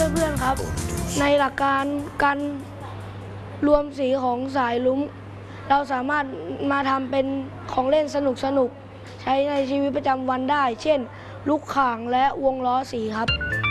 เพื่อนๆครับในหลักการรวมสีของสายลุ้งเราสามารถมาทำเป็นของเล่นสนุกๆใช้ในชีวิตประจำวันได้เช่นลูกข่างและวงล้อสีครับ